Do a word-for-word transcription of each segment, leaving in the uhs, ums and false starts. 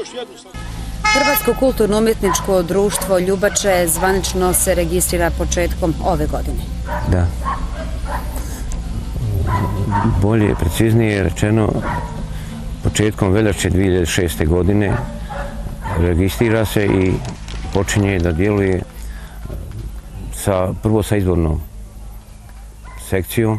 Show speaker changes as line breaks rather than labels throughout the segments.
Hrvatsko kulturno-umjetničko društvo Ljubače zvanično se registrira početkom ove godine.
Da. Bolje, preciznije rečeno, početkom veljače dvije hiljade šeste. godine registrira se i počinje da djeluje sa, prvo sa izbornom sekcijom,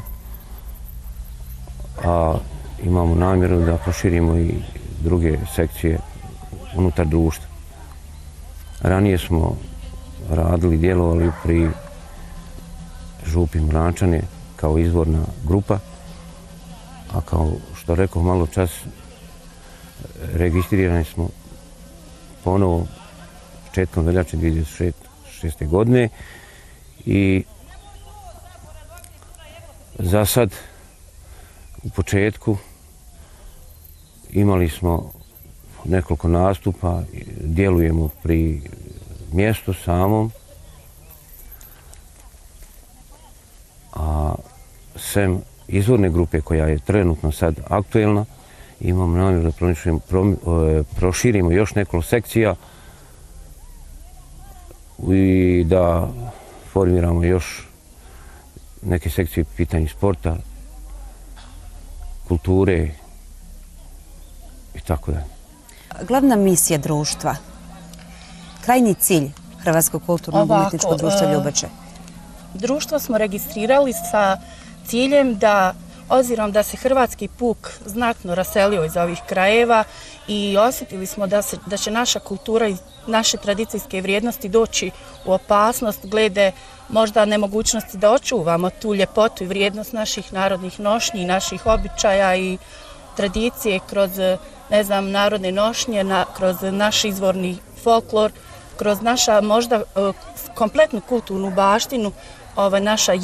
a imamo namjeru da proširimo i druge sekcije unutar društva. Ranije smo radili, djelovali pri Župi Mrančane kao izvorna grupa, a kao što rekao malo čas, registrirani smo ponovo početkom veljače dvije hiljade šeste. godine i za sad u početku imali smo nekoliko nastupa, djelujemo pri mjestu samom, a sem izvorne grupe koja je trenutno sad aktuelna, imamo namjeru da proširimo još nekoliko sekcija i da formiramo još neke sekcije pitanja sporta, kulture i tako dalje.
Glavna misija društva, krajnji cilj Hrvatskog kulturno-umjetničkog društva Ljubače.
Društvo smo registrirali sa ciljem da, obzirom da se hrvatski puk znatno raselio iz ovih krajeva i osjetili smo da, se, da će naša kultura i naše tradicijske vrijednosti doći u opasnost glede možda nemogućnosti da očuvamo tu ljepotu i vrijednost naših narodnih nošnji, naših običaja i tradicije kroz, ne znam, narodne nošnje, na, kroz naš izvorni folklor, kroz naša možda kompletnu kulturnu baštinu, ova naša